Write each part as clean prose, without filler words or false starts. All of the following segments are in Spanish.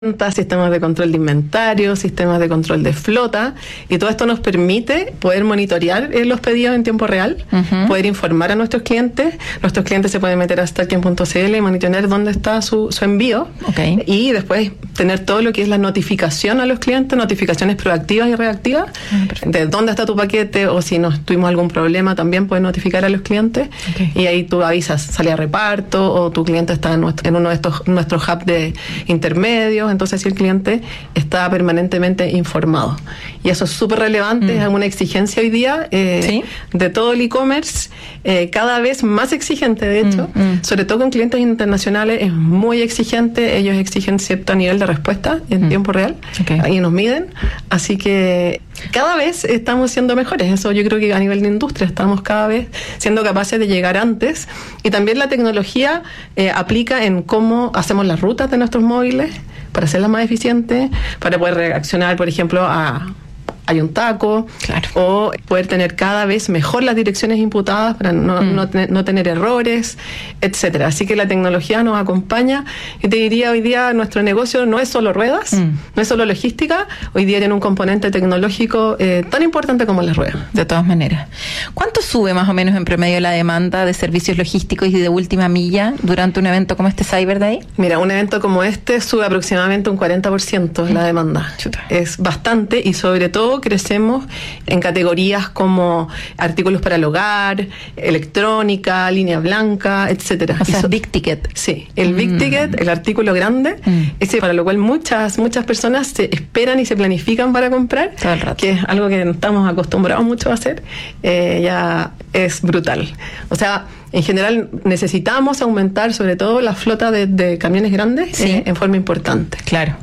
sistemas de control de inventario, sistemas de control de flota, y todo esto nos permite poder monitorear los pedidos en tiempo real, poder informar a nuestros clientes. Nuestros clientes se pueden meter a starken.cl y monitorear dónde está su envío, y después tener todo lo que es la notificación a los clientes, notificaciones proactivas y reactivas, de dónde está tu paquete, o si nos tuvimos algún problema también puedes notificar a los clientes, y ahí tú avisas, sale a reparto, o tu cliente está en uno de nuestros hubs de intermedios. Entonces, si el cliente está permanentemente informado. Y eso es súper relevante, es una exigencia hoy día de todo el e-commerce, cada vez más exigente, de hecho, sobre todo con clientes internacionales, es muy exigente. Ellos exigen cierto nivel de respuesta en tiempo real, ahí nos miden. Así que cada vez estamos siendo mejores. Eso yo creo que a nivel de industria estamos cada vez siendo capaces de llegar antes. Y también la tecnología aplica en cómo hacemos las rutas de nuestros móviles, para hacerlas más eficientes, para poder reaccionar, por ejemplo, hay un taco, o poder tener cada vez mejor las direcciones imputadas para no tener errores, etcétera. Así que la tecnología nos acompaña, y te diría, hoy día nuestro negocio no es solo ruedas, no es solo logística, hoy día tiene un componente tecnológico tan importante como las ruedas. De todas maneras. ¿Cuánto sube más o menos en promedio la demanda de servicios logísticos y de última milla durante un evento como este Cyber Day? Mira, un evento como este sube aproximadamente un 40% la demanda. Es bastante, y sobre todo crecemos en categorías como artículos para el hogar, electrónica, línea blanca, etcétera. O sea, big ticket. Sí, el big ticket, el artículo grande, ese para lo cual muchas personas se esperan y se planifican para comprar, todo el rato, que es algo que no estamos acostumbrados mucho a hacer, ya es brutal. O sea, en general necesitamos aumentar sobre todo la flota de camiones grandes en forma importante. Claro.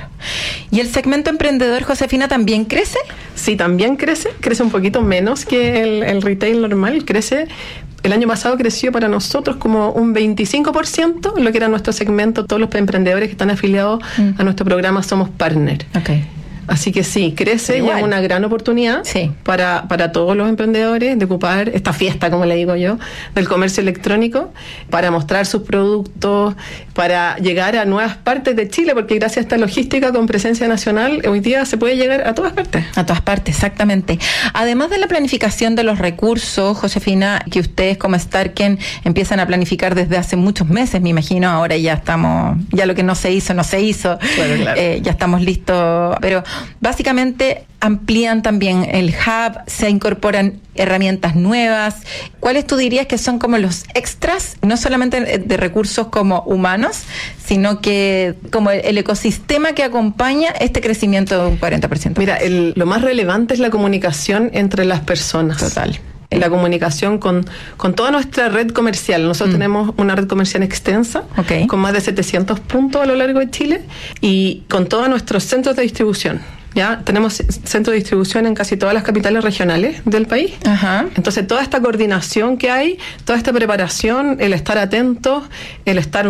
¿Y el segmento emprendedor, Josefina, también crece? Sí, también crece un poquito menos que el retail normal, el año pasado creció para nosotros como un 25%, lo que era nuestro segmento, todos los emprendedores que están afiliados a nuestro programa Somos Partner. Así que sí, crece, y es una gran oportunidad para todos los emprendedores de ocupar esta fiesta, como le digo yo, del comercio electrónico, para mostrar sus productos, para llegar a nuevas partes de Chile, porque gracias a esta logística con presencia nacional, hoy día se puede llegar a todas partes. A todas partes, exactamente. Además de la planificación de los recursos, Josefina, que ustedes como Starken empiezan a planificar desde hace muchos meses, me imagino, ahora ya lo que no se hizo, claro. Ya estamos listos, pero básicamente amplían también el hub, se incorporan herramientas nuevas. ¿Cuáles tú dirías que son como los extras, no solamente de recursos como humanos, sino que como el ecosistema que acompaña este crecimiento de un 40%? Mira, lo más relevante es la comunicación entre las personas. Total. La comunicación con toda nuestra red comercial. Nosotros tenemos una red comercial extensa, con más de 700 puntos a lo largo de Chile, y con todos nuestros centros de distribución. Ya tenemos centros de distribución en casi todas las capitales regionales del país. Entonces, toda esta coordinación que hay, toda esta preparación, el estar atentos, el estar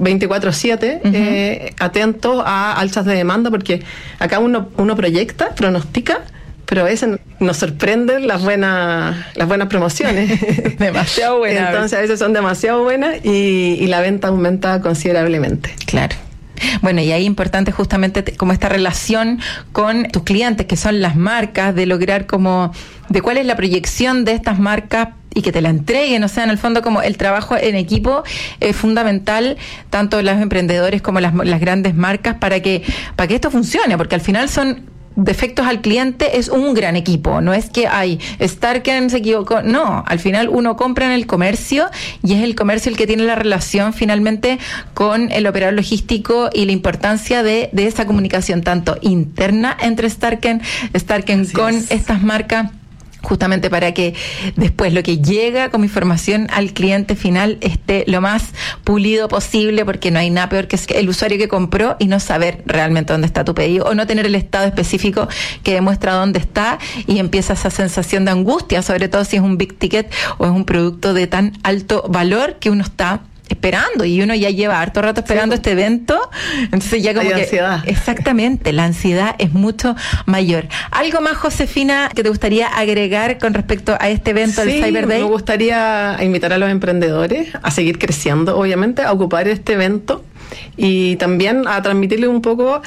24/7 atentos a alzas de demanda, porque acá uno proyecta, pronostica, pero a veces nos sorprenden las buenas promociones. Demasiado buenas. Entonces, a veces son demasiado buenas, y la venta aumenta considerablemente. Claro. Bueno, y ahí importante justamente como esta relación con tus clientes, que son las marcas, de lograr de cuál es la proyección de estas marcas y que te la entreguen. O sea, en el fondo, como el trabajo en equipo es fundamental, tanto los emprendedores como las grandes marcas, para que esto funcione, porque al final son defectos al cliente, es un gran equipo. No es que Starken se equivocó. No, al final uno compra en el comercio, y es el comercio el que tiene la relación finalmente con el operador logístico, y la importancia de esa comunicación tanto interna entre Starken con estas marcas, justamente para que después lo que llega como información al cliente final esté lo más pulido posible, porque no hay nada peor que el usuario que compró y no saber realmente dónde está tu pedido, o no tener el estado específico que demuestra dónde está, y empieza esa sensación de angustia, sobre todo si es un big ticket o es un producto de tan alto valor que uno está esperando, y uno ya lleva harto rato esperando este evento, entonces ya como hay ansiedad. Exactamente, la ansiedad es mucho mayor. ¿Algo más, Josefina, que te gustaría agregar con respecto a este evento del Cyber Day? Me gustaría invitar a los emprendedores a seguir creciendo, obviamente, a ocupar este evento y también a transmitirle un poco